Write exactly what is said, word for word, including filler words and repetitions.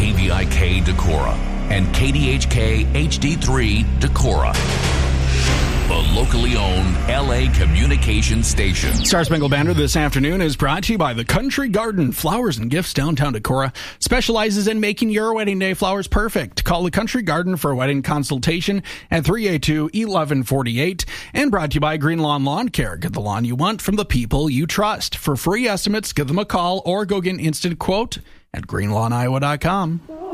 K V I K Decorah and K D H K H D three Decorah, the locally owned L A communication station. Star Spangled Banner this afternoon is brought to you by the Country Garden Flowers and Gifts downtown Decorah. Specializes in making your wedding day flowers perfect. Call the Country Garden for a wedding consultation at three eight two, one one four eight. And brought to you by Green Lawn Lawn Care. Get the lawn you want from the people you trust. For free estimates, give them a call or go get an instant quote at green lawn iowa dot com.